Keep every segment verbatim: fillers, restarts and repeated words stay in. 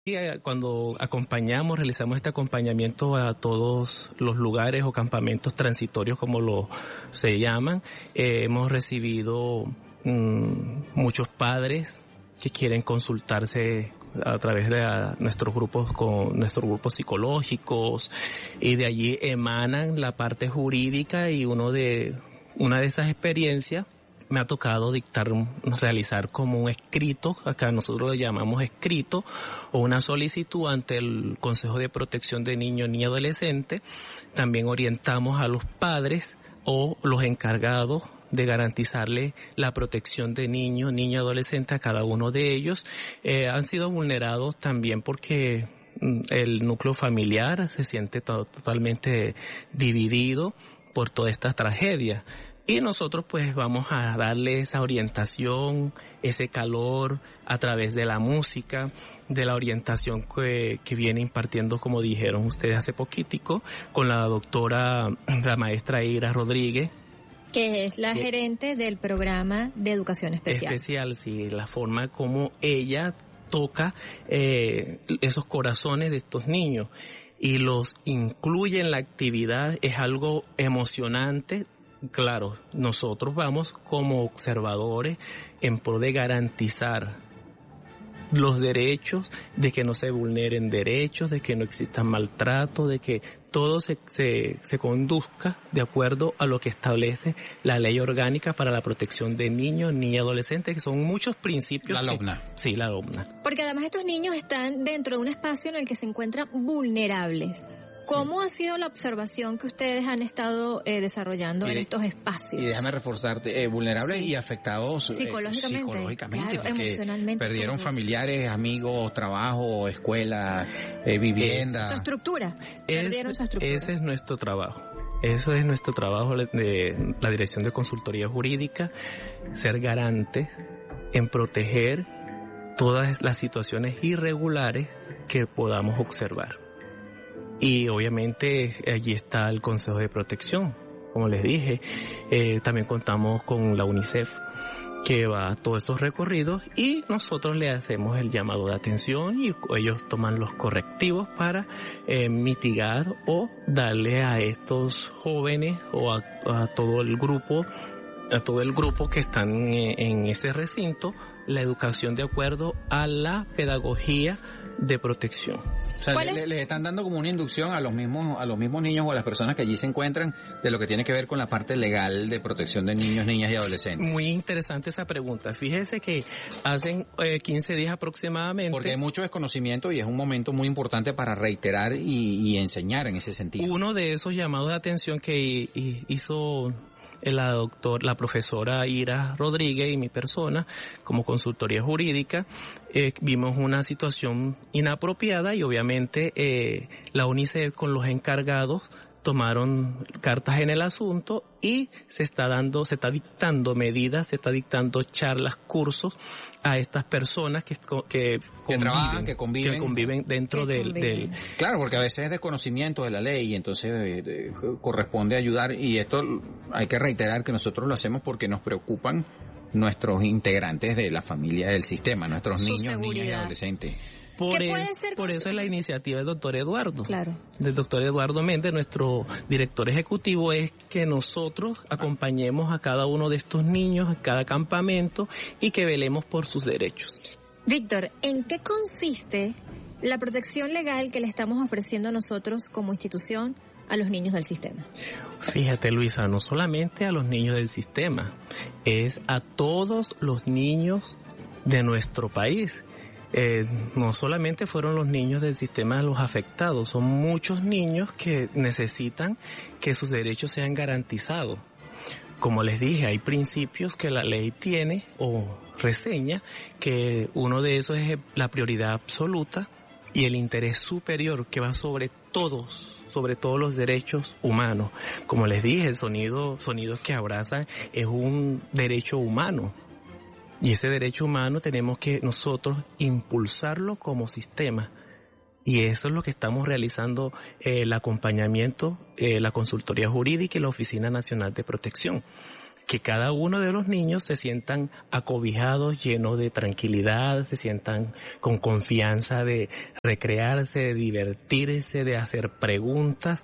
Y cuando acompañamos, realizamos este acompañamiento a todos los lugares o campamentos transitorios, como lo se llaman, eh, hemos recibido mmm, muchos padres que quieren consultarse a través de a, nuestros grupos con nuestros grupos psicológicos, y de allí emanan la parte jurídica, y uno de una de esas experiencias me ha tocado dictar, realizar como un escrito, acá nosotros lo llamamos escrito, o una solicitud ante el Consejo de Protección de Niños, Niñas y Adolescentes. También orientamos a los padres o los encargados de garantizarle la protección de niños, niñas y adolescentes a cada uno de ellos. Eh, han sido vulnerados también porque el núcleo familiar se siente to- totalmente dividido por toda esta tragedia. Y nosotros pues vamos a darle esa orientación, ese calor a través de la música, de la orientación que, que viene impartiendo, como dijeron ustedes hace poquitico, con la doctora, la maestra Ira Rodríguez. Que es la gerente del programa de educación especial. Especial, sí, la forma como ella toca eh, esos corazones de estos niños y los incluye en la actividad, es algo emocionante. Claro, nosotros vamos como observadores en pro de garantizar los derechos, de que no se vulneren derechos, de que no exista maltrato, de que todo se, se, se conduzca de acuerdo a lo que establece la ley orgánica para la protección de niños, niñas y adolescentes, que son muchos principios. La LOMNA. Que, sí, la LOMNA. Porque además estos niños están dentro de un espacio en el que se encuentran vulnerables. ¿Cómo sí. ha sido la observación que ustedes han estado eh, desarrollando y, en estos espacios? Y déjame reforzarte, eh, vulnerables sí. y afectados psicológicamente, eh, psicológicamente claro, emocionalmente. Perdieron todo. Familiares, amigos, trabajo, escuela, eh, vivienda. Su estructura. Es, perdieron su estructura. Ese es nuestro trabajo. Eso es nuestro trabajo de la Dirección de Consultoría Jurídica, ser garantes en proteger todas las situaciones irregulares que podamos observar. Y obviamente allí está el Consejo de Protección, como les dije. Eh, también contamos con la UNICEF, que va a todos estos recorridos, y nosotros le hacemos el llamado de atención y ellos toman los correctivos para eh, mitigar o darle a estos jóvenes o a, a todo el grupo, a todo el grupo que están en, en ese recinto, la educación de acuerdo a la pedagogía de protección. O sea, le, le, le están dando como una inducción a los mismos a los mismos niños o a las personas que allí se encuentran de lo que tiene que ver con la parte legal de protección de niños, niñas y adolescentes. Muy interesante esa pregunta. Fíjese que hace eh, quince días aproximadamente... Porque hay mucho desconocimiento y es un momento muy importante para reiterar y, y enseñar en ese sentido. Uno de esos llamados de atención que hizo la doctor, la profesora Ira Rodríguez y mi persona como consultoría jurídica, eh, vimos una situación inapropiada y obviamente eh, la UNICEF con los encargados tomaron cartas en el asunto y se está dando, se está dictando medidas, se está dictando charlas, cursos a estas personas que, que, que conviven, trabajan, que conviven, que conviven dentro que del, conviven. del... Claro, porque a veces es desconocimiento de la ley y entonces eh, eh, corresponde ayudar, y esto hay que reiterar que nosotros lo hacemos porque nos preocupan nuestros integrantes de la familia del sistema, nuestros Su niños, seguridad. niñas y adolescentes. Por, ¿Qué es, puede ser por eso es la iniciativa del doctor Eduardo. Claro. Del doctor Eduardo Méndez, nuestro director ejecutivo, es que nosotros acompañemos a cada uno de estos niños, a cada campamento, y que velemos por sus derechos. Víctor, ¿en qué consiste la protección legal que le estamos ofreciendo nosotros como institución a los niños del sistema? Fíjate, Luisa, no solamente a los niños del sistema, es a todos los niños de nuestro país. Eh, no solamente fueron los niños del sistema los afectados, son muchos niños que necesitan que sus derechos sean garantizados. Como les dije, hay principios que la ley tiene o reseña, que uno de esos es la prioridad absoluta y el interés superior, que va sobre todos, sobre todos los derechos humanos. Como les dije, el sonido, sonidos que abrazan es un derecho humano. Y ese derecho humano tenemos que nosotros impulsarlo como sistema. Y eso es lo que estamos realizando, eh, el acompañamiento, eh, la consultoría jurídica y la Oficina Nacional de Protección, que cada uno de los niños se sientan acobijados, llenos de tranquilidad, se sientan con confianza de recrearse, de divertirse, de hacer preguntas.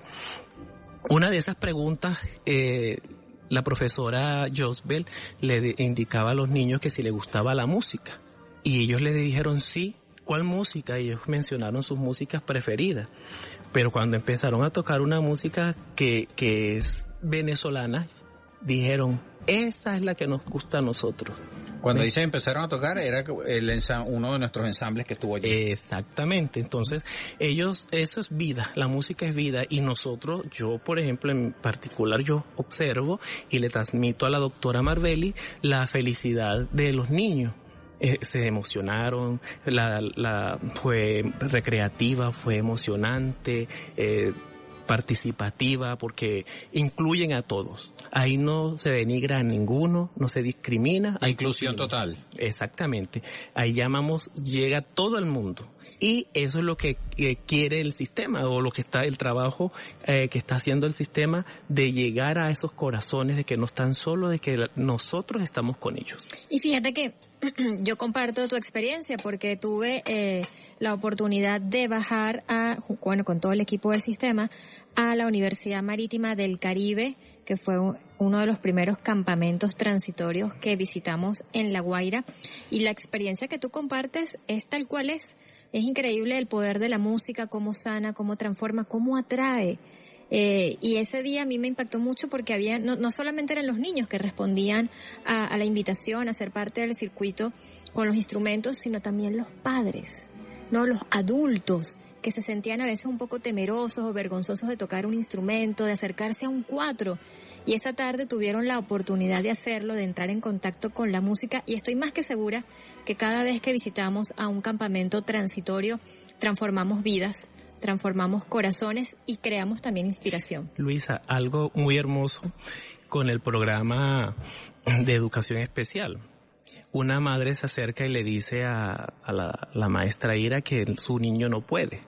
Una de esas preguntas, eh, la profesora Josbel le de, indicaba a los niños que si les gustaba la música. Y ellos le dijeron sí. ¿Cuál música? Ellos mencionaron sus músicas preferidas. Pero cuando empezaron a tocar una música que, que es venezolana, dijeron, esta es la que nos gusta a nosotros. Cuando dice empezaron a tocar, era el ensam- uno de nuestros ensambles que estuvo allí. Exactamente. Entonces, ellos, eso es vida, la música es vida, y nosotros, yo por ejemplo en particular, yo observo y le transmito a la doctora Marbelli la felicidad de los niños. Eh, se emocionaron, la, la fue recreativa, fue emocionante, eh, participativa, porque incluyen a todos. Ahí no se denigra a ninguno, no se discrimina. Hay inclusión total. Exactamente. Ahí llamamos, llega todo el mundo. Y eso es lo que eh, quiere el sistema, o lo que está, el trabajo eh, que está haciendo el sistema, de llegar a esos corazones, de que no están solos, de que nosotros estamos con ellos. Y fíjate que yo comparto tu experiencia, porque tuve eh, la oportunidad de bajar a, bueno, con todo el equipo del sistema, a la Universidad Marítima del Caribe, que fue uno de los primeros campamentos transitorios que visitamos en La Guaira, y la experiencia que tú compartes es tal cual es. Es increíble el poder de la música, cómo sana, cómo transforma, cómo atrae. Eh, y ese día a mí me impactó mucho, porque había, no, no solamente eran los niños que respondían a, a la invitación a ser parte del circuito con los instrumentos, sino también los padres, no, los adultos, que se sentían a veces un poco temerosos o vergonzosos de tocar un instrumento, de acercarse a un cuatro. Y esa tarde tuvieron la oportunidad de hacerlo, de entrar en contacto con la música, y estoy más que segura que cada vez que visitamos a un campamento transitorio, transformamos vidas, transformamos corazones y creamos también inspiración. Luisa, algo muy hermoso con el programa de educación especial. Una madre se acerca y le dice a, a la, la maestra Ira que su niño no puede.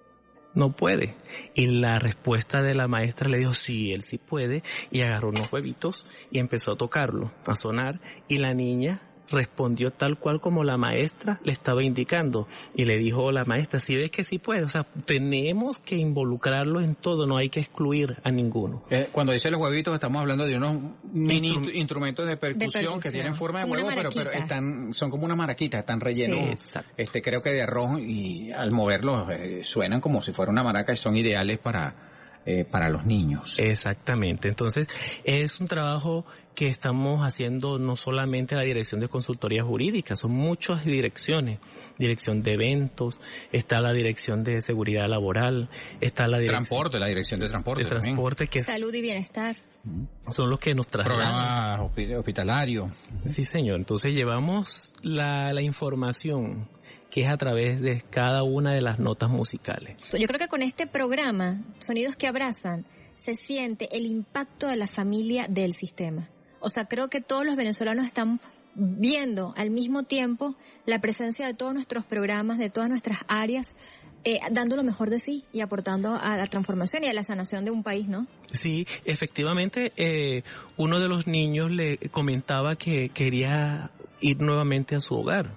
No puede. Y la respuesta de la maestra le dijo, sí, él sí puede, y agarró unos huevitos y empezó a tocarlo, a sonar, y la niña respondió tal cual como la maestra le estaba indicando, y le dijo la maestra, si ves que sí puede, o sea, tenemos que involucrarlo en todo, no hay que excluir a ninguno. Eh, cuando dice los huevitos, estamos hablando de unos mini Instru- instrumentos de percusión, de percusión que tienen forma de huevo, pero, pero están, son como una maraquita, están rellenos, exacto, este creo que de arroz, y al moverlos eh, suenan como si fuera una maraca, y son ideales para Eh, para los niños. Exactamente. Entonces, es un trabajo que estamos haciendo no solamente la Dirección de Consultoría Jurídica, son muchas direcciones. Dirección de Eventos, está la Dirección de Seguridad Laboral, está la Dirección... Transporte, la Dirección de Transporte. De Transporte, que Salud y Bienestar. Son los que nos trasladan. Programa hospitalario. Sí, señor. Entonces, llevamos la, la información que es a través de cada una de las notas musicales. Yo creo que con este programa, Sonidos que Abrazan, se siente el impacto de la familia del sistema. O sea, creo que todos los venezolanos están viendo al mismo tiempo la presencia de todos nuestros programas, de todas nuestras áreas, eh, dando lo mejor de sí y aportando a la transformación y a la sanación de un país, ¿no? Sí, efectivamente, eh, uno de los niños le comentaba que quería ir nuevamente a su hogar.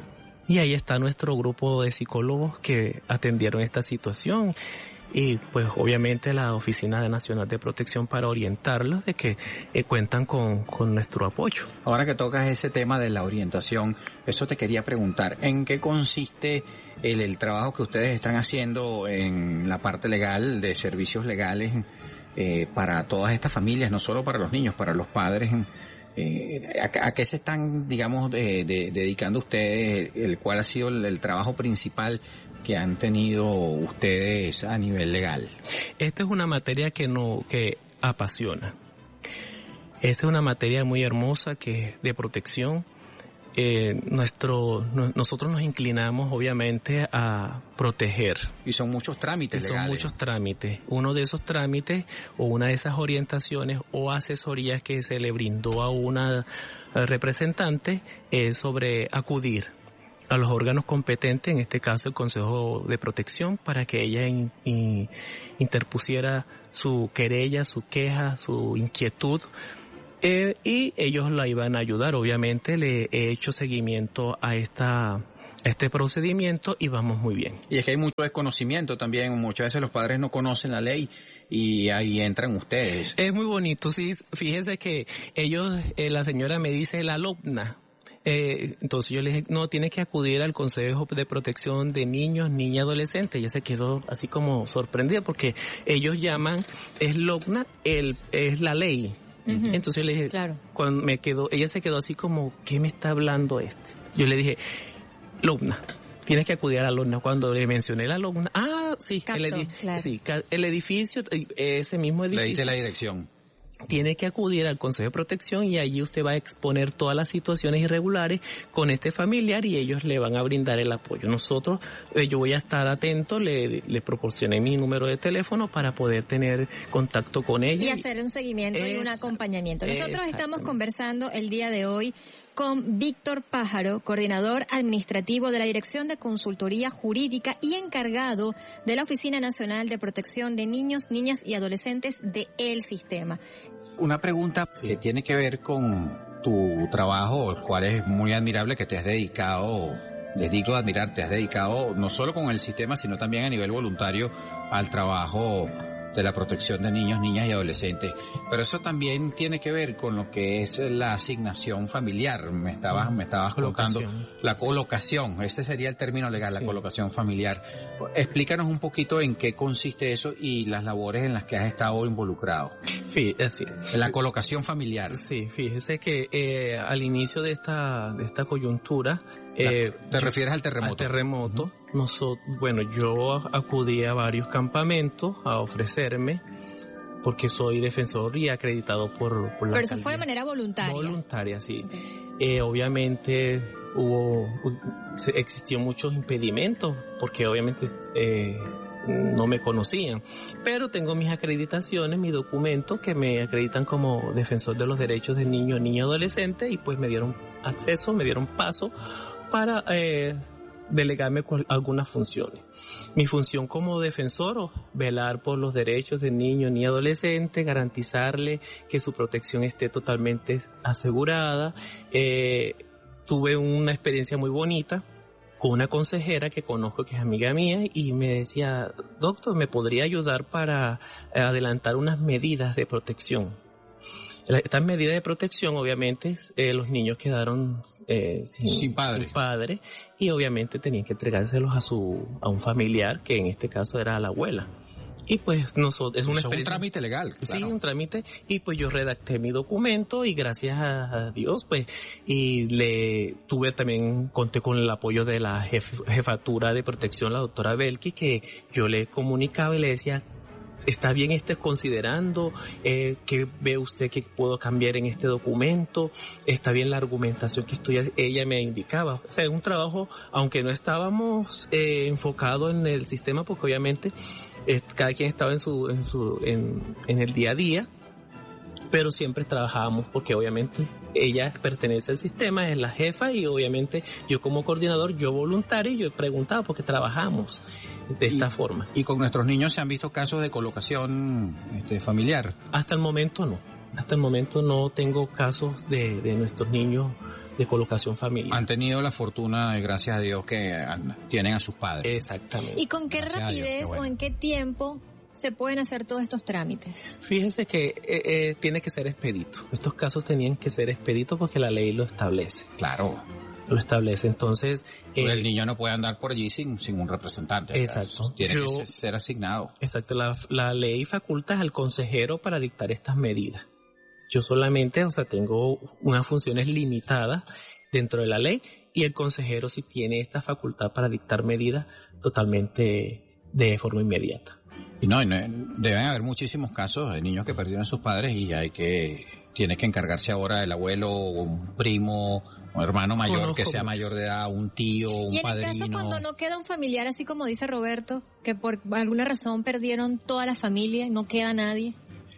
Y ahí está nuestro grupo de psicólogos que atendieron esta situación, y pues obviamente la Oficina Nacional de Protección para orientarlos de que eh, cuentan con, con nuestro apoyo. Ahora que tocas ese tema de la orientación, eso te quería preguntar, ¿en qué consiste el, el trabajo que ustedes están haciendo en la parte legal de servicios legales eh, para todas estas familias, no solo para los niños, para los padres? Eh, ¿a, ¿A qué se están, digamos, de, de, dedicando ustedes? El cuál ha sido el, el trabajo principal que han tenido ustedes a nivel legal. Esta es una materia que no que apasiona. Esta es una materia muy hermosa que es de protección. Eh, nuestro no, nosotros nos inclinamos obviamente a proteger. Y son muchos trámites y legales. Son muchos trámites. Uno de esos trámites o una de esas orientaciones o asesorías que se le brindó a una representante es sobre acudir a los órganos competentes, en este caso el Consejo de Protección, para que ella in, in, interpusiera su querella, su queja, su inquietud eh, y ellos la iban a ayudar. Obviamente le he hecho seguimiento a esta este procedimiento y vamos muy bien. Y es que hay mucho desconocimiento también, muchas veces los padres no conocen la ley y ahí entran ustedes. Es muy bonito, sí, fíjese que ellos, eh, la señora me dice la alumna. Eh, entonces yo le dije, no, tiene que acudir al Consejo de Protección de Niños, Niñas y Adolescentes. Ella se quedó así como sorprendida porque ellos llaman, es LOCNA, el, es la ley. Uh-huh. Entonces yo le dije, claro. Cuando me quedó, ella se quedó así como, ¿qué me está hablando este? Yo le dije, LOCNA, tienes que acudir a la LOCNA. Cuando le mencioné la LOCNA, ah, sí, Capto, el, edi- claro. sí, el edificio, ese mismo edificio. Le diste la dirección. Tiene que acudir al Consejo de Protección y allí usted va a exponer todas las situaciones irregulares con este familiar y ellos le van a brindar el apoyo. Nosotros, eh, yo voy a estar atento, le, le proporcioné mi número de teléfono para poder tener contacto con ella. Y hacer un seguimiento es, y un acompañamiento. Nosotros estamos conversando el día de hoy con Víctor Pájaro, coordinador administrativo de la Dirección de Consultoría Jurídica y encargado de la Oficina Nacional de Protección de Niños, Niñas y Adolescentes de El Sistema. Una pregunta sí. que tiene que ver con tu trabajo, el cual es muy admirable que te has dedicado, les digo de admirar, te has dedicado no solo con el sistema, sino también a nivel voluntario al trabajo de la protección de niños, niñas y adolescentes. Pero eso también tiene que ver con lo que es la asignación familiar. Me estabas, me estabas colocando la colocación. Ese sería el término legal, sí. La colocación familiar. Explícanos un poquito en qué consiste eso y las labores en las que has estado involucrado. Sí, así es. La colocación familiar. Sí, fíjese que eh, al inicio de esta, de esta coyuntura, Eh, ¿Te refieres al terremoto? Al terremoto. Uh-huh. Nosotros, bueno, yo acudí a varios campamentos a ofrecerme porque soy defensor y acreditado por, por la Pero eso fue de manera voluntaria. Voluntaria, sí. Okay. Eh, obviamente hubo, existió muchos impedimentos porque obviamente eh, no me conocían, pero tengo mis acreditaciones, mis documentos que me acreditan como defensor de los derechos de niños, niñas y adolescentes y pues me dieron acceso, me dieron paso para eh, delegarme con algunas funciones. Mi función como defensor, velar por los derechos de niños ni adolescentes, garantizarle que su protección esté totalmente asegurada. Eh, tuve una experiencia muy bonita con una consejera que conozco que es amiga mía y me decía, doctor, ¿me podría ayudar para adelantar unas medidas de protección? Estas medidas de protección, obviamente, eh, los niños quedaron eh, sin, sin, padre. sin padre y obviamente tenían que entregárselos a su a un familiar, que en este caso era la abuela. Y pues nosotros es una Eso es un trámite legal. Sí, claro. un trámite. Y pues yo redacté mi documento y gracias a Dios, pues, y le tuve también, conté con el apoyo de la jef, jefatura de protección, la doctora Belki, que yo le comunicaba y le decía, está bien, esté considerando, eh, que ve usted que puedo cambiar en este documento, está bien la argumentación que estoy, ella me indicaba. O sea, es un trabajo, aunque no estábamos eh, enfocados en el sistema, porque obviamente eh, cada quien estaba en su, en su, en, en el día a día, pero siempre trabajábamos porque obviamente ella pertenece al sistema, es la jefa y obviamente yo como coordinador, yo voluntario, yo he preguntado porque trabajamos de esta y, forma. ¿Y con nuestros niños se han visto casos de colocación este, familiar? Hasta el momento no, hasta el momento no tengo casos de, de nuestros niños de colocación familiar. Han tenido la fortuna, gracias a Dios, que han, tienen a sus padres. Exactamente. ¿Y con qué gracias rapidez Dios, bueno. o en qué tiempo se pueden hacer todos estos trámites? Fíjense que eh, eh, tiene que ser expedito. Estos casos tenían que ser expeditos porque la ley lo establece. Claro. Lo establece. Entonces, eh, el niño no puede andar por allí sin, sin un representante. Exacto. Tiene Yo, que ser, ser asignado. Exacto. La, la ley faculta al consejero para dictar estas medidas. Yo solamente, o sea, tengo unas funciones limitadas dentro de la ley y el consejero sí tiene esta facultad para dictar medidas totalmente de forma inmediata. Y no, no, deben haber muchísimos casos de niños que perdieron a sus padres y hay que, tiene que encargarse ahora del abuelo o un primo o hermano mayor Conozco. que sea mayor de edad, un tío, un y en padrino. el caso cuando no queda un familiar, así como dice Roberto, que por alguna razón perdieron toda la familia, no queda nadie.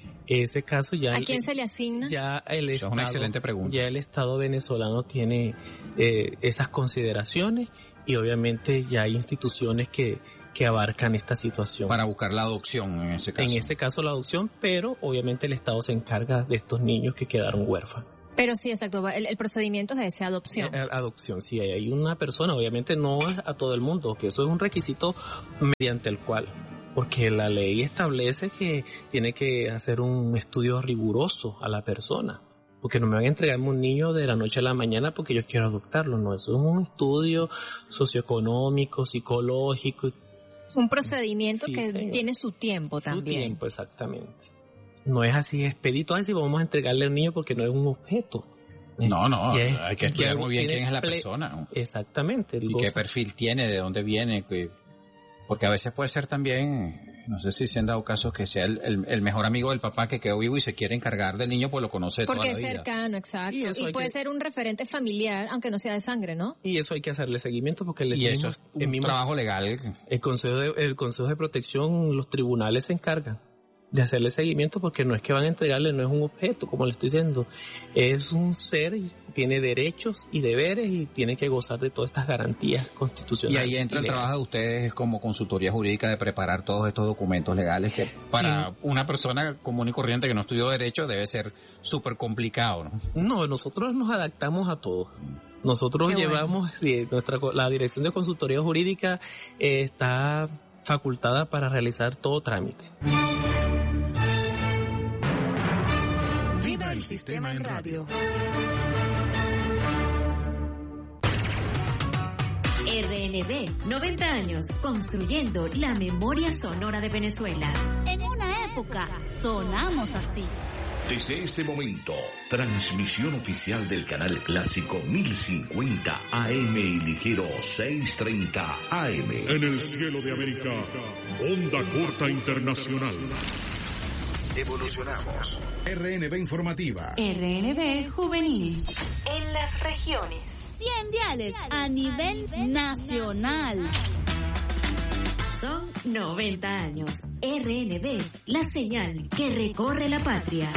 Ese caso ya... ¿A quién se le asigna? Ya el Estado, es una excelente pregunta. Ya el Estado venezolano tiene eh, esas consideraciones y obviamente ya hay instituciones que que abarcan esta situación. Para buscar la adopción en ese caso. En este caso la adopción, pero obviamente el Estado se encarga de estos niños que quedaron huérfanos. Pero sí, exacto, el, el procedimiento es ese, adopción. Eh, adopción, sí, hay una persona, obviamente no es a todo el mundo, que eso es un requisito mediante el cual, porque la ley establece que tiene que hacer un estudio riguroso a la persona. Porque no me van a entregarme un niño de la noche a la mañana porque yo quiero adoptarlo, no, eso es un estudio socioeconómico, psicológico. Un procedimiento sí, que señor. Tiene su tiempo también. Su tiempo, exactamente. No es así expedito, así vamos a entregarle al niño porque no es un objeto. No, no, es, hay que estudiar muy bien quién es la ple- persona. Exactamente. Y qué perfil tiene, de dónde viene, que, porque a veces puede ser también, no sé si se han dado casos que sea el, el, el mejor amigo del papá que quedó vivo y se quiere encargar del niño, pues lo conoce toda la vida. Porque es cercano, exacto. Y, y puede que... ser un referente familiar, aunque no sea de sangre, ¿no? Y eso hay que hacerle seguimiento porque el, y mismo, eso es un el mismo, trabajo legal. El Consejo de, el Consejo de Protección, los tribunales se encargan de hacerle seguimiento porque no es que van a entregarle, no es un objeto, como le estoy diciendo, es un ser, tiene derechos y deberes y tiene que gozar de todas estas garantías constitucionales. Y ahí entra el trabajo de ustedes como consultoría jurídica de preparar todos estos documentos legales que para sí. una persona común y corriente que no estudió derecho debe ser súper complicado, ¿no? No, nosotros nos adaptamos a todo. Nosotros Qué llevamos, bueno. sí, nuestra la Dirección de Consultoría Jurídica eh, está facultada para realizar todo trámite. Viva el sistema en radio. R N B, noventa años, construyendo la memoria sonora de Venezuela. En una época sonamos así. Desde este momento, transmisión oficial del canal clásico mil cincuenta A M y ligero seiscientos treinta A M. En el cielo de América, onda corta internacional. Evolucionamos. R N B informativa. R N B juvenil. En las regiones. cien diales a nivel nacional. Son noventa años. R N B, la señal que recorre la patria.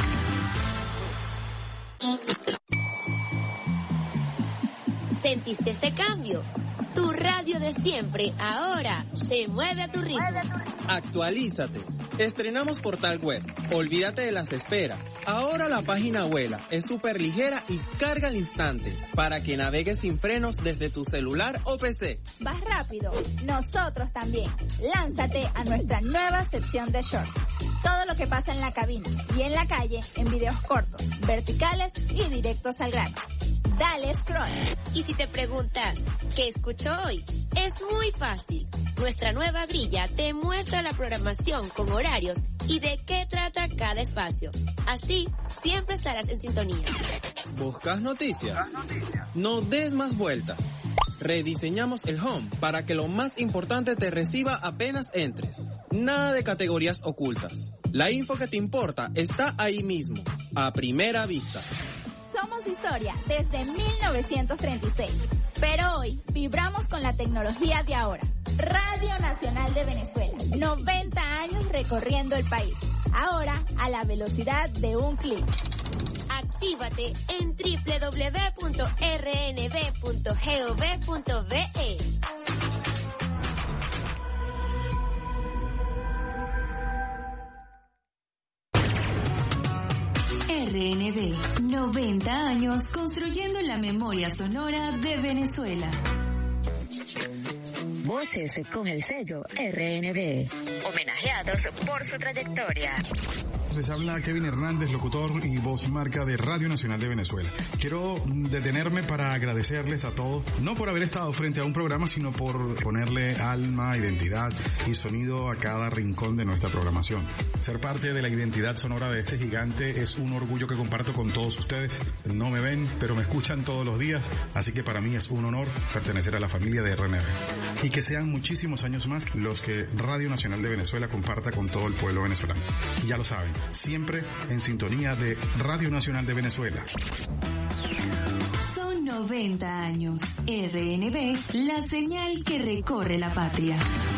¿Sentiste ese cambio? Tu radio de siempre ahora se mueve a tu ritmo. Actualízate. Estrenamos portal web. Olvídate de las esperas. Ahora la página vuela, es súper ligera y carga al instante para que navegues sin frenos desde tu celular o P C. Vas rápido. Nosotros también. Lánzate a nuestra nueva sección de shorts. Todo lo que pasa en la cabina y en la calle en videos cortos, verticales y directos al grano. Dale scroll. Y si te preguntas, ¿qué escucho hoy? Es muy fácil. Nuestra nueva grilla te muestra la programación con horarios y de qué trata cada espacio. Así, siempre estarás en sintonía. ¿Buscas noticias? No des más vueltas. Rediseñamos el home para que lo más importante te reciba apenas entres. Nada de categorías ocultas. La info que te importa está ahí mismo, a primera vista. Somos historia desde mil novecientos treinta y seis, pero hoy vibramos con la tecnología de ahora. Radio Nacional de Venezuela, noventa años recorriendo el país, ahora a la velocidad de un clic. Actívate en doble u doble u doble u punto r n b punto gov punto b e. R N B, noventa años construyendo la memoria sonora de Venezuela. Voces con el sello R N B, homenajeados por su trayectoria. Les habla Kevin Hernández, locutor y voz y marca de Radio Nacional de Venezuela. Quiero detenerme para agradecerles a todos, no por haber estado frente a un programa, sino por ponerle alma, identidad y sonido a cada rincón de nuestra programación. Ser parte de la identidad sonora de este gigante es un orgullo que comparto con todos ustedes. No me ven, pero me escuchan todos los días, así que para mí es un honor pertenecer a la familia de R N B. Y que sean muchísimos años más los que Radio Nacional de Venezuela comparta con todo el pueblo venezolano. Y ya lo saben, siempre en sintonía de Radio Nacional de Venezuela. Son noventa años. R N B, la señal que recorre la patria.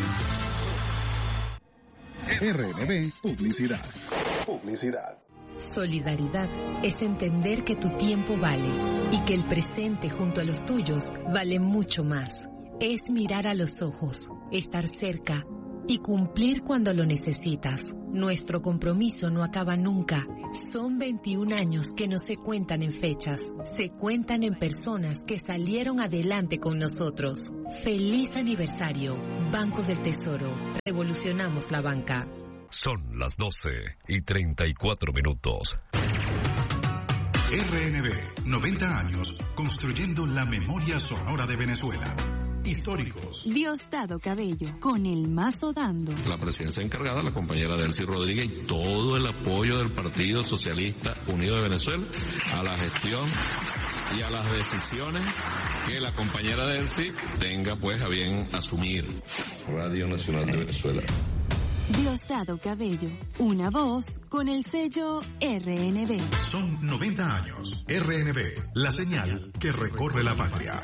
R N B Publicidad. Publicidad. Solidaridad es entender que tu tiempo vale y que el presente junto a los tuyos vale mucho más. Es mirar a los ojos, estar cerca, y cumplir cuando lo necesitas. Nuestro compromiso no acaba nunca. Son veintiún años que no se cuentan en fechas, se cuentan en personas que salieron adelante con nosotros. ¡Feliz aniversario! Banco del Tesoro. Revolucionamos la banca. Son las doce y treinta y cuatro minutos. R N B, noventa años, construyendo la memoria sonora de Venezuela. Históricos. Diosdado Cabello, con el mazo dando. La presidencia encargada, la compañera Delcy Rodríguez, y todo el apoyo del Partido Socialista Unido de Venezuela a la gestión y a las decisiones que la compañera Delcy tenga pues a bien asumir. Radio Nacional de Venezuela. Diosdado Cabello, una voz con el sello R N B. Son noventa años. R N B, la señal que recorre la patria.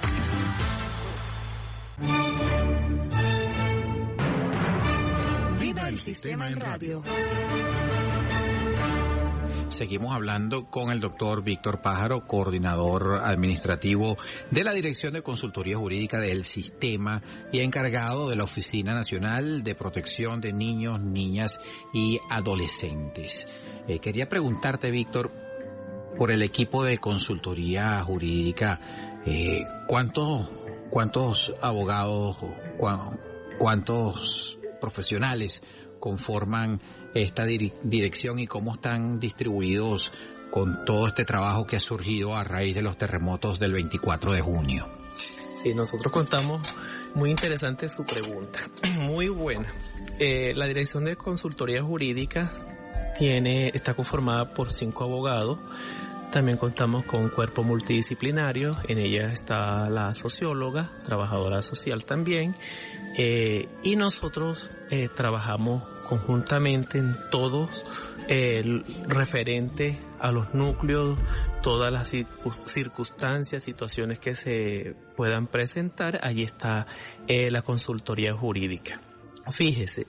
Viva el sistema en radio. Seguimos hablando con el doctor Víctor Pájaro, coordinador administrativo de la Dirección de Consultoría Jurídica del Sistema y encargado de la Oficina Nacional de Protección de Niños, Niñas y Adolescentes. Eh, quería preguntarte, Víctor, por el equipo de consultoría jurídica, eh, ¿cuántos, cuántos abogados, cuántos profesionales conforman esta dir- dirección y cómo están distribuidos con todo este trabajo que ha surgido a raíz de los terremotos del veinticuatro de junio? Sí, nosotros contamos, muy interesante su pregunta, muy buena. Eh, la Dirección de Consultoría Jurídica tiene, está conformada por cinco abogados. También contamos con un cuerpo multidisciplinario, en ella está la socióloga, trabajadora social también, eh, y nosotros eh, trabajamos conjuntamente en todos eh, referente a los núcleos, todas las circunstancias, situaciones que se puedan presentar, ahí está eh, la consultoría jurídica. Fíjese,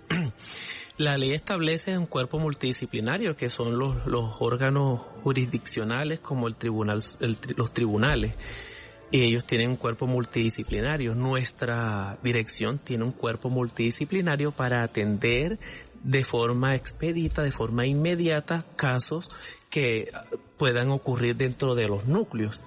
la ley establece un cuerpo multidisciplinario que son los, los órganos jurisdiccionales como el tribunal, el, los tribunales, y ellos tienen un cuerpo multidisciplinario. Nuestra dirección tiene un cuerpo multidisciplinario para atender de forma expedita, de forma inmediata, casos que puedan ocurrir dentro de los núcleos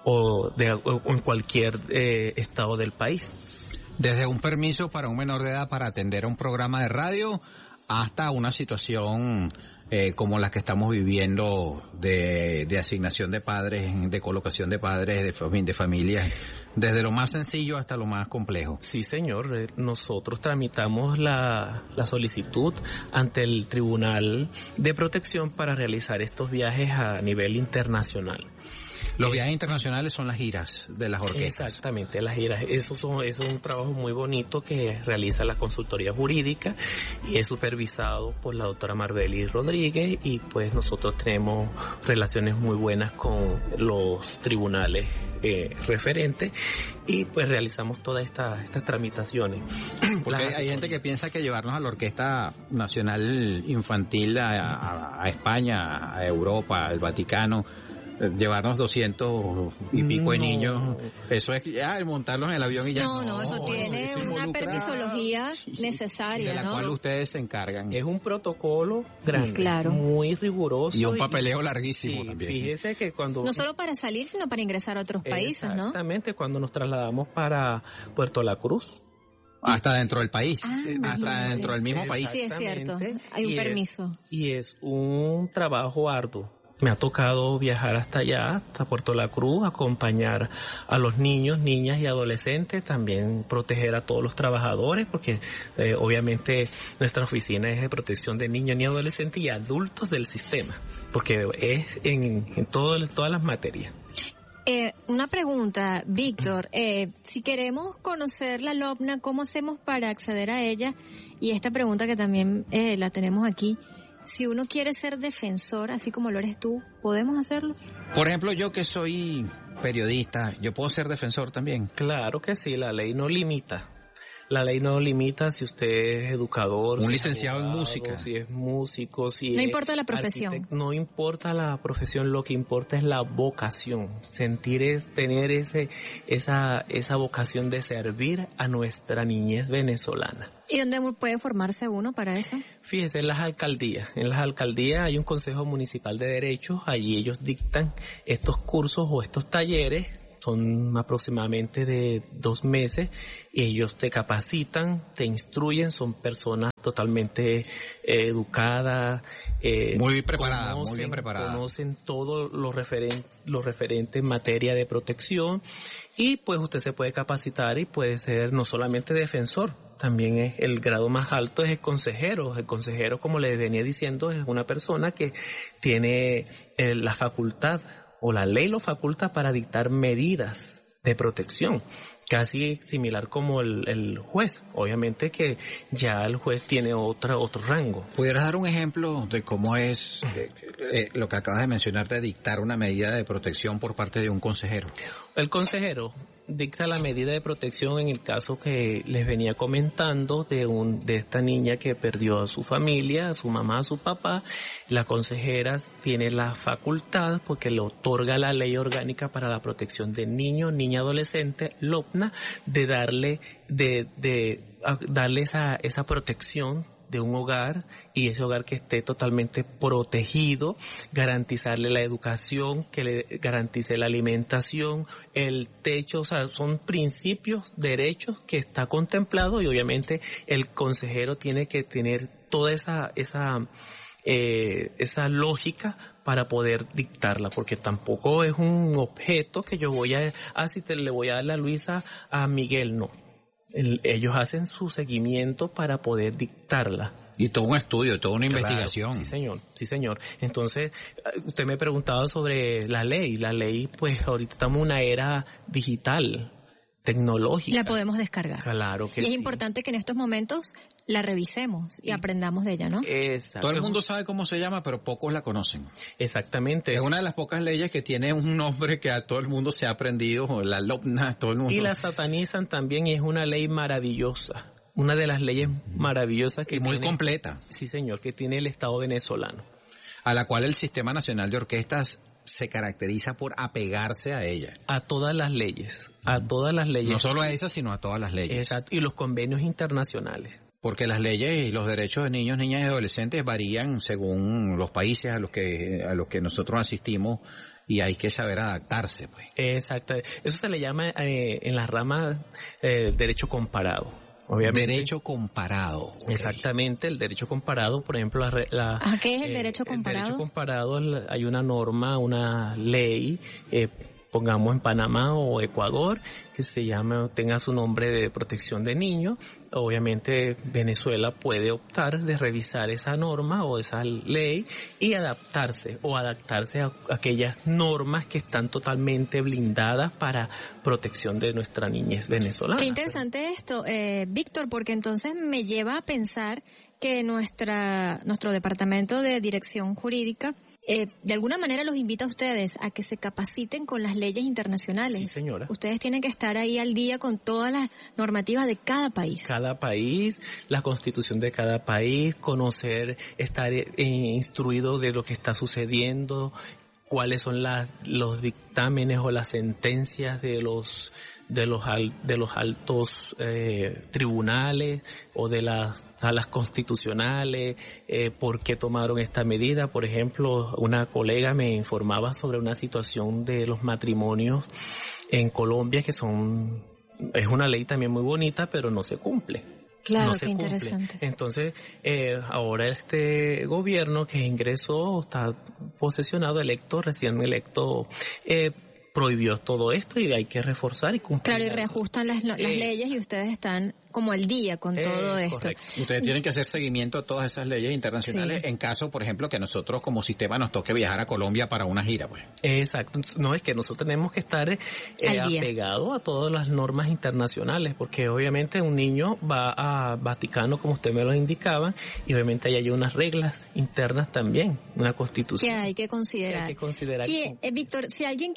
o, de, o en cualquier eh, estado del país. Desde un permiso para un menor de edad para atender a un programa de radio hasta una situación eh, como la que estamos viviendo de, de asignación de padres, de colocación de padres, de, fam- de familias, desde lo más sencillo hasta lo más complejo. Sí, señor. Nosotros tramitamos la, la solicitud ante el Tribunal de Protección para realizar estos viajes a nivel internacional. Los viajes internacionales son las giras de las orquestas. Exactamente, las giras. Eso, son, eso es un trabajo muy bonito que realiza la consultoría jurídica y es supervisado por la doctora Marbeli Rodríguez, y pues nosotros tenemos relaciones muy buenas con los tribunales eh, referentes y pues realizamos todas estas estas tramitaciones. Porque hay, hay gente que piensa que llevarnos a la Orquesta Nacional Infantil a, a, a España, a Europa, al Vaticano, llevarnos doscientos y pico no. de niños, eso es ya montarlos en el avión y ya. No, no, no eso tiene eso una permisología necesaria, de la ¿no? cual ustedes se encargan. Es un protocolo grande, claro, muy riguroso. Y un papeleo larguísimo sí, también. Fíjese que cuando... No solo para salir, sino para ingresar a otros países, ¿no? Exactamente, cuando nos trasladamos para Puerto La Cruz. Hasta dentro del país, ah, hasta dentro del mismo país. Sí, es cierto, hay un y permiso. Es, y es un trabajo arduo. Me ha tocado viajar hasta allá, hasta Puerto La Cruz, acompañar a los niños, niñas y adolescentes, también proteger a todos los trabajadores, porque eh, obviamente nuestra oficina es de protección de niños y adolescentes y adultos del sistema, porque es en, en todo, todas las materias. Eh, una pregunta, Víctor, eh, si queremos conocer la LOPNA, ¿cómo hacemos para acceder a ella? Y esta pregunta que también eh, la tenemos aquí. Si uno quiere ser defensor, así como lo eres tú, ¿podemos hacerlo? Por ejemplo, yo que soy periodista, ¿yo puedo ser defensor también? Claro que sí, la ley no limita. La ley no limita si usted es educador, un si licenciado es abogado, en música, si es músico, si no es importa la profesión. arquitecto. No importa la profesión, lo que importa es la vocación. Sentir es tener ese esa esa vocación de servir a nuestra niñez venezolana. ¿Y dónde puede formarse uno para eso? Fíjese, en las alcaldías. En las alcaldías hay un Consejo Municipal de Derechos, allí ellos dictan estos cursos o estos talleres, son aproximadamente de dos meses, y ellos te capacitan, te instruyen, son personas totalmente eh, educadas, eh, muy preparadas, conocen, muy bien preparadas. Conocen todo lo referente, lo referente en materia de protección, y pues usted se puede capacitar y puede ser no solamente defensor, también es el grado más alto es el consejero. El consejero, como les venía diciendo, es una persona que tiene eh, la facultad o la ley lo faculta para dictar medidas de protección, casi similar como el, el juez. Obviamente que ya el juez tiene otra otro rango. ¿Pudieras dar un ejemplo de cómo es eh, eh, lo que acabas de mencionar de dictar una medida de protección por parte de un consejero? El consejero dicta la medida de protección en el caso que les venía comentando de un de esta niña que perdió a su familia, a su mamá, a su papá. La consejera tiene la facultad, porque le otorga la ley orgánica para la protección de niño, niña, adolescente, LOPNA, de darle de de darle esa esa protección de un hogar, y ese hogar que esté totalmente protegido, garantizarle la educación, que le garantice la alimentación, el techo. O sea, son principios, derechos que está contemplado, y obviamente el consejero tiene que tener toda esa esa eh, esa lógica para poder dictarla, porque tampoco es un objeto que yo voy a, ah, si te le voy a dar la Luisa a Miguel, no. El, ellos hacen su seguimiento para poder dictarla. Y todo un estudio, toda una Claro, investigación. Sí, señor, sí, señor. Entonces, usted me preguntaba sobre la ley. La ley, pues ahorita estamos en una era digital, tecnológica. La podemos descargar. Claro que y sí. es importante que en estos momentos la revisemos y aprendamos de ella, ¿no? Exacto. Todo el mundo sabe cómo se llama, pero pocos la conocen. Exactamente. Es una de las pocas leyes que tiene un nombre que a todo el mundo se ha aprendido, la LOPNA, todo el mundo. Y la satanizan también, y es una ley maravillosa. Una de las leyes maravillosas que y muy tiene, completa. Sí, señor, que tiene el Estado venezolano. A la cual el Sistema Nacional de Orquestas se caracteriza por apegarse a ella. A todas las leyes, a todas las leyes. No solo a esas, sino a todas las leyes. Exacto, y los convenios internacionales. Porque las leyes y los derechos de niños, niñas y adolescentes varían según los países a los que a los que nosotros asistimos, y hay que saber adaptarse, pues. Exacto. Eso se le llama eh, en la rama eh, derecho comparado. Obviamente. Derecho comparado. Okay. Exactamente, el derecho comparado, por ejemplo, la... la ¿A qué es el eh, derecho comparado? El derecho comparado, hay una norma, una ley, eh, pongamos en Panamá o Ecuador, que se llama, tenga su nombre de protección de niños. Obviamente Venezuela puede optar de revisar esa norma o esa ley y adaptarse o adaptarse a aquellas normas que están totalmente blindadas para protección de nuestra niñez venezolana. Qué interesante esto, eh, Víctor, porque entonces me lleva a pensar que nuestra nuestro departamento de dirección jurídica eh, de alguna manera los invita a ustedes a que se capaciten con las leyes internacionales. Sí, señora. Ustedes tienen que estar ahí al día con todas las normativas de cada país. Cada país, la constitución de cada país, conocer, estar eh, instruido de lo que está sucediendo, cuáles son las, los dictámenes o las sentencias de los de los al, de los altos eh, tribunales o de las salas constitucionales, eh, por qué tomaron esta medida. Por ejemplo, una colega me informaba sobre una situación de los matrimonios en Colombia, que son es una ley también muy bonita, pero no se cumple. Claro, no qué se cumple. interesante. Entonces, eh, ahora este gobierno que ingresó, está posesionado, electo, recién electo, eh, prohibió todo esto y hay que reforzar y cumplir. Claro, y reajustan las, las eh, leyes y ustedes están como al día con eh, todo esto. Correcto. Ustedes tienen que hacer seguimiento a todas esas leyes internacionales, sí, en caso, por ejemplo, que nosotros como sistema nos toque viajar a Colombia para una gira, pues. Exacto. No, es que nosotros tenemos que estar eh, apegados a todas las normas internacionales, porque obviamente un niño va a Vaticano, como usted me lo indicaba, y obviamente ahí hay unas reglas internas también, una constitución. Que hay que considerar. Que hay que considerar. Que, eh, Víctor, si alguien quiere comunicar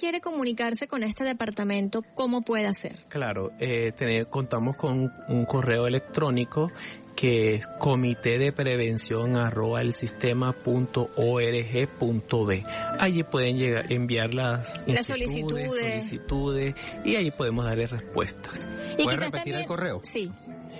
comunicarse con este departamento, ¿cómo puede hacer? Claro, eh, tener, contamos con un correo electrónico que es comité de prevención arroba el sistema punto org punto b. Allí pueden llegar, enviar las, las solicitudes, solicitudes. solicitudes y allí podemos darle respuestas. ¿Puedes repetir también el correo? Sí.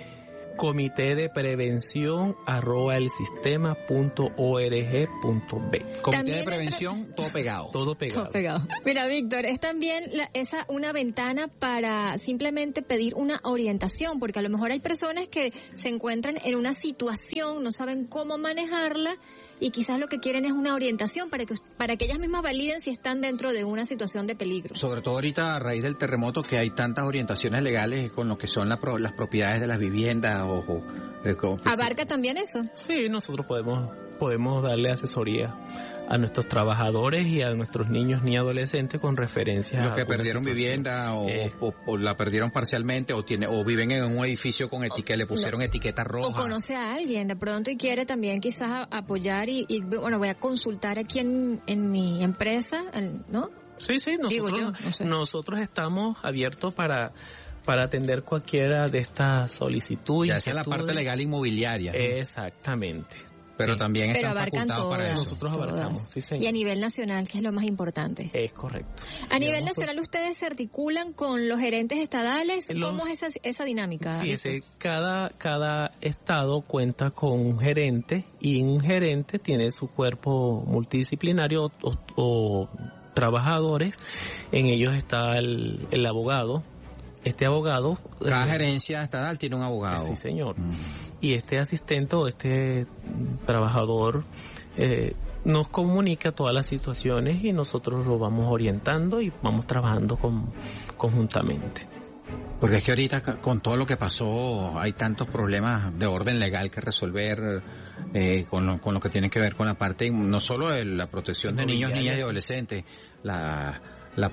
Comité de prevención arroba el sistema punto org punto b. Comité También de prevención, tra- todo pegado. Todo pegado. Todo pegado. Mira, Víctor, es también la, esa una ventana para simplemente pedir una orientación, porque a lo mejor hay personas que se encuentran en una situación, no saben cómo manejarla, y quizás lo que quieren es una orientación para que para que ellas mismas validen si están dentro de una situación de peligro. Sobre todo ahorita a raíz del terremoto, que hay tantas orientaciones legales con lo que son la pro, las propiedades de las viviendas o, o eh, como, pues, ¿Abarca también eso? Sí, nosotros podemos podemos darle asesoría a nuestros trabajadores y a nuestros niños ni adolescentes con referencia los a que perdieron vivienda o, eh, o, o la perdieron parcialmente o tiene o viven en un edificio con etiqueta, le pusieron no. etiqueta roja. O conoce a alguien de pronto y quiere también quizás apoyar y, y bueno, voy a consultar aquí en, en mi empresa, ¿no? Sí, sí, nosotros, Digo yo, no sé. nosotros estamos abiertos para para atender cualquiera de estas solicitudes. Ya sea la parte legal inmobiliaria. Exactamente. Pero sí. también Pero están abarcan facultados todas, para eso. Nosotros todas. abarcamos, sí, señor. Y a nivel nacional, que es lo más importante. Es correcto. A nivel Digamos, nacional, ¿ustedes se articulan con los gerentes estadales? Los, ¿Cómo es esa, esa dinámica? Fíjese, cada, cada estado cuenta con un gerente y un gerente tiene su cuerpo multidisciplinario o, o, o trabajadores. En ellos está el, el abogado. Este abogado... Cada eh, gerencia estatal tiene un abogado. Sí, señor. Mm. Y este asistente o este trabajador eh, nos comunica todas las situaciones y nosotros lo vamos orientando y vamos trabajando con, conjuntamente. Porque es que ahorita con todo lo que pasó hay tantos problemas de orden legal que resolver eh, con, lo, con lo que tiene que ver con la parte, no solo de la protección de niños, niñas y adolescentes, la... la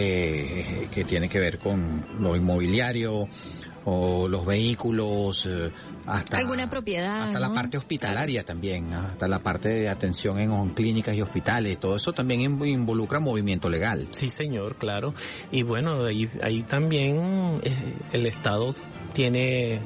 parte que tiene que ver con lo inmobiliario o los vehículos, hasta alguna propiedad, hasta ¿no? la parte hospitalaria también, hasta la parte de atención en clínicas y hospitales, todo eso también involucra movimiento legal. Sí, señor, claro. Y bueno, ahí, ahí también eh, el Estado tiene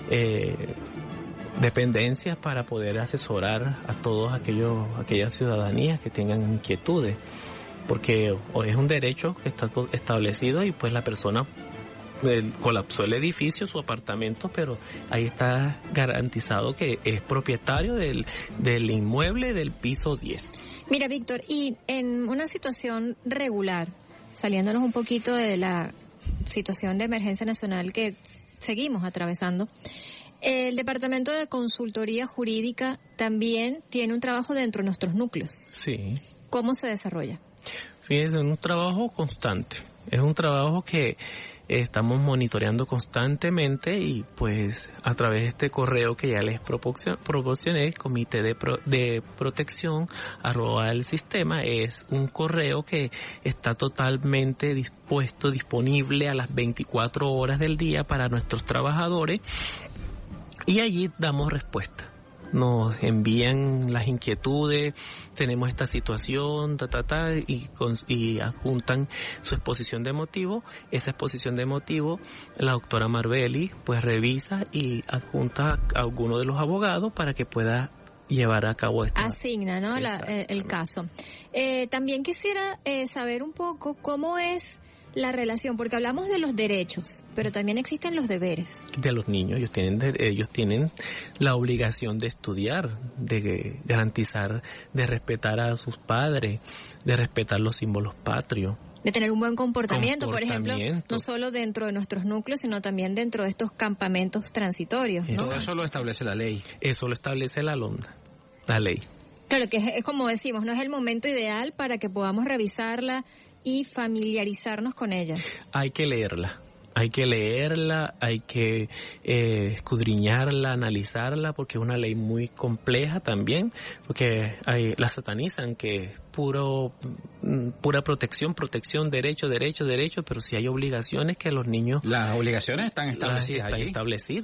eh, dependencias para poder asesorar a todos aquellos aquellas ciudadanías que tengan inquietudes, porque es un derecho que está establecido y pues la persona eh, colapsó el edificio, su apartamento, pero ahí está garantizado que es propietario del, del inmueble del piso diez. Mira, Víctor, y en una situación regular, saliéndonos un poquito de la situación de emergencia nacional que seguimos atravesando, el Departamento de Consultoría Jurídica también tiene un trabajo dentro de nuestros núcleos. Sí. ¿Cómo se desarrolla? Fíjense, es un trabajo constante, es un trabajo que estamos monitoreando constantemente y pues a través de este correo que ya les proporcioné, el Comité de, Pro, de Protección arroba el sistema, es un correo que está totalmente dispuesto, disponible a las veinticuatro horas del día para nuestros trabajadores y allí damos respuesta. Nos envían las inquietudes, tenemos esta situación, ta, ta, ta, y, con, y adjuntan su exposición de motivo. Esa exposición de motivo, la doctora Marbelli, pues revisa y adjunta a alguno de los abogados para que pueda llevar a cabo esta... Asigna, ¿no? La, el, el caso. Eh, también quisiera eh, saber un poco cómo es la relación, porque hablamos de los derechos, pero también existen los deberes. De los niños, ellos tienen de, ellos tienen la obligación de estudiar, de garantizar, de respetar a sus padres, de respetar los símbolos patrios. De tener un buen comportamiento, comportamiento. por ejemplo, no solo dentro de nuestros núcleos, sino también dentro de estos campamentos transitorios, ¿no? Todo eso lo establece la ley. Eso lo establece la LONDA, la ley. Claro, que es, es como decimos, no es el momento ideal para que podamos revisarla y familiarizarnos con ella. Hay que leerla, hay que leerla, hay que eh, escudriñarla, analizarla, porque es una ley muy compleja también, porque hay, la satanizan que es puro, pura protección, protección, derecho, derecho, derecho, pero si hay obligaciones que los niños... Las obligaciones están establecidas están allí. establecidas.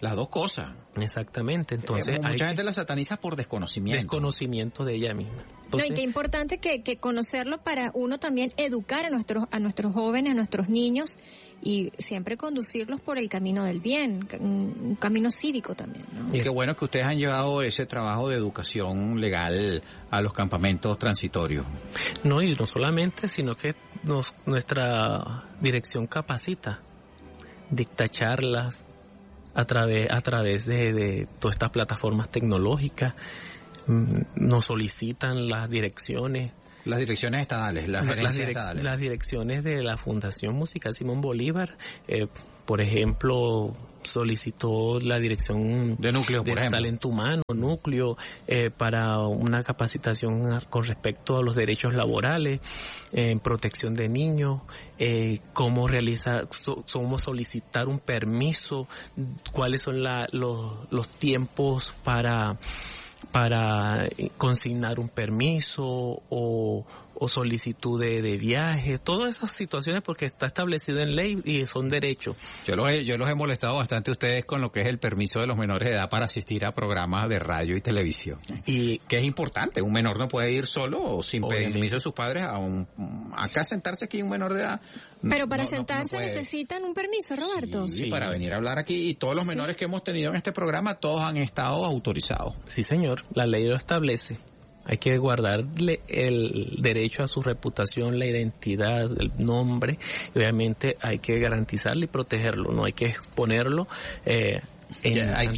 Las dos cosas. Exactamente. Entonces, eh, mucha hay gente la sataniza por desconocimiento. Desconocimiento de ella misma. Entonces, no, y qué importante que, que conocerlo para uno también educar a nuestros a nuestros jóvenes, a nuestros niños, y siempre conducirlos por el camino del bien, un camino cívico también, ¿no? Y qué bueno que ustedes han llevado ese trabajo de educación legal a los campamentos transitorios. No, y no solamente, sino que nos, nuestra dirección capacita, dicta charlas a través a través de, de todas estas plataformas tecnológicas, nos solicitan las direcciones. Las direcciones estadales, las, las, direc estadales. las direcciones de la Fundación Musical Simón Bolívar, eh, por ejemplo, solicitó la dirección de núcleo, de por ejemplo. talento humano, núcleo, eh, para una capacitación con respecto a los derechos laborales, en eh, protección de niños, eh, cómo realizar, so, cómo solicitar un permiso, cuáles son la, los, los tiempos para para consignar un permiso o, o solicitud de, de viaje, todas esas situaciones, porque está establecido en ley y son derechos. Yo los he, yo los he molestado bastante a ustedes con lo que es el permiso de los menores de edad para asistir a programas de radio y televisión. Y que es importante, un menor no puede ir solo o sin Obviamente. permiso de sus padres a un, acá sentarse aquí un menor de edad. Pero para no, sentarse no, no necesitan un permiso, Roberto. Sí, sí, para venir a hablar aquí, y todos los menores sí. que hemos tenido en este programa, todos han estado autorizados. Sí, señor, la ley lo establece. Hay que guardarle el derecho a su reputación, la identidad, el nombre, y obviamente hay que garantizarle y protegerlo, no hay que exponerlo eh, en, ya, hay,